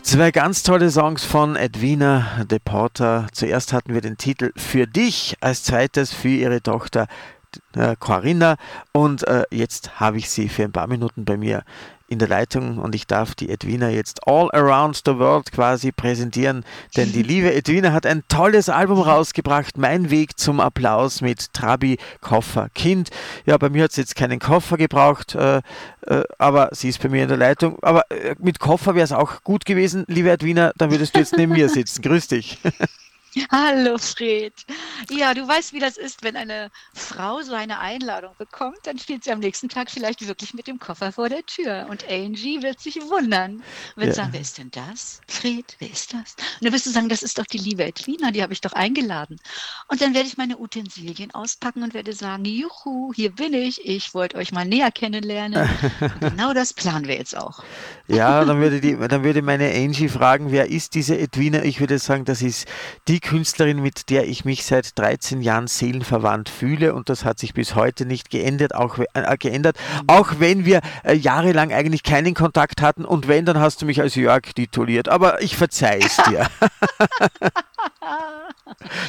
Zwei ganz tolle Songs von Edwina De Porter. Zuerst hatten wir den Titel Für dich, als zweites für ihre Tochter Corinna und jetzt habe ich sie für ein paar Minuten bei mir in der Leitung und ich darf die Edwina jetzt all around the world quasi präsentieren, denn die liebe Edwina hat ein tolles Album rausgebracht, Mein Weg zum Applaus mit Trabi Koffer Kind. Ja, bei mir hat sie jetzt keinen Koffer gebraucht, aber sie ist bei mir in der Leitung. Aber mit Koffer wäre es auch gut gewesen, liebe Edwina, dann würdest du jetzt neben mir sitzen. Grüß dich. Hallo Fred. Ja, du weißt, wie das ist, wenn eine Frau so eine Einladung bekommt, dann steht sie am nächsten Tag vielleicht wirklich mit dem Koffer vor der Tür. Und Angie wird sich wundern. Wird Ja. sagen, wer ist denn das? Fred, wer ist das? Und dann wirst du sagen, das ist doch die liebe Edwina, die habe ich doch eingeladen. Und dann werde ich meine Utensilien auspacken und werde sagen, juhu, hier bin ich wollte euch mal näher kennenlernen. Und genau das planen wir jetzt auch. Ja, dann würde meine Angie fragen, wer ist diese Edwina? Ich würde sagen, das ist die Künstlerin, mit der ich mich seit 13 Jahren seelenverwandt fühle und das hat sich bis heute nicht auch wenn wir jahrelang eigentlich keinen Kontakt hatten und wenn, dann hast du mich als Jörg tituliert, aber ich verzeih es dir.